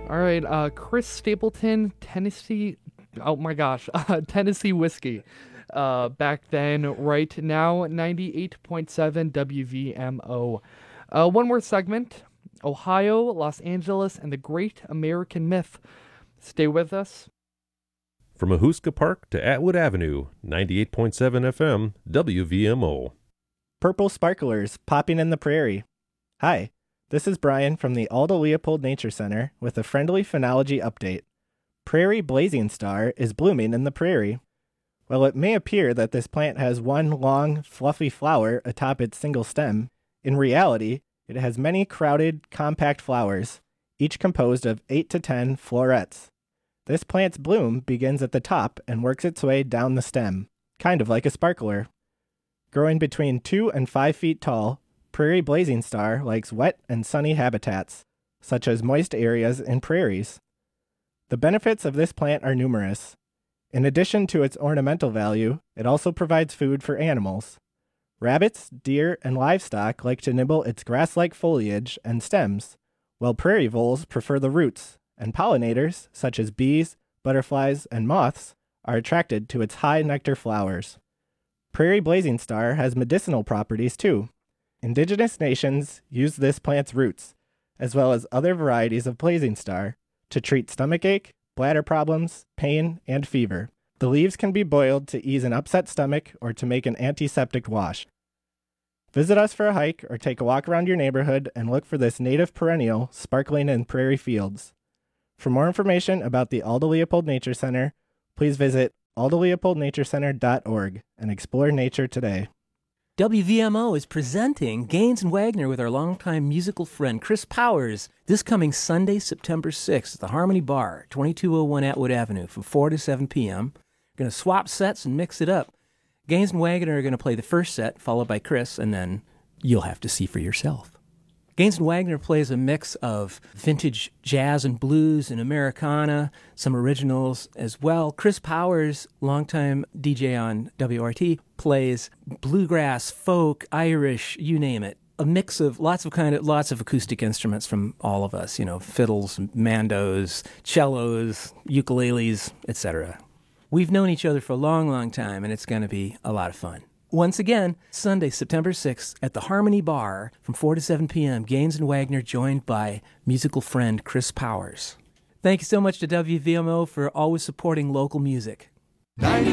All right, Chris Stapleton, Tennessee. Oh my gosh, Tennessee whiskey. Back then, right now, 98.7 WVMO. One more segment: Ohio, Los Angeles, and the Great American Myth. Stay with us. From Ahuska Park to Atwood Avenue, 98.7 FM, WVMO. Purple sparklers popping in the prairie. Hi, this is Brian from the Alda Leopold Nature Center with a friendly phenology update. Prairie blazing star is blooming in the prairie. While it may appear that this plant has one long, fluffy flower atop its single stem, in reality, it has many crowded, compact flowers, each composed of 8 to 10 florets. This plant's bloom begins at the top and works its way down the stem, kind of like a sparkler. Growing between 2 and 5 feet tall, prairie blazing star likes wet and sunny habitats, such as moist areas and prairies. The benefits of this plant are numerous. In addition to its ornamental value, it also provides food for animals. Rabbits, deer, and livestock like to nibble its grass-like foliage and stems, while prairie voles prefer the roots, and pollinators, such as bees, butterflies, and moths, are attracted to its high nectar flowers. Prairie blazing star has medicinal properties too. Indigenous nations use this plant's roots, as well as other varieties of blazing star, to treat stomachache, bladder problems, pain, and fever. The leaves can be boiled to ease an upset stomach or to make an antiseptic wash. Visit us for a hike or take a walk around your neighborhood and look for this native perennial sparkling in prairie fields. For more information about the Alda Leopold Nature Center, please visit aldaleopoldnaturecenter.org and explore nature today. WVMO is presenting Gaines and Wagner with our longtime musical friend Chris Powers this coming Sunday, September 6th at the Harmony Bar, 2201 Atwood Avenue from 4 to 7 p.m. We're going to swap sets and mix it up. Gaines and Wagner are going to play the first set, followed by Chris, and then you'll have to see for yourself. Gaines and Wagner plays a mix of vintage jazz and blues and Americana, some originals as well. Chris Powers, longtime DJ on WRT, plays bluegrass, folk, Irish, you name it. A mix of lots of acoustic instruments from all of us, fiddles, mandos, cellos, ukuleles, etc. We've known each other for a long, long time, and it's going to be a lot of fun. Once again, Sunday, September 6th at the Harmony Bar from 4 to 7 p.m., Gaines and Wagner joined by musical friend Chris Powers. Thank you so much to WVMO for always supporting local music. 98.7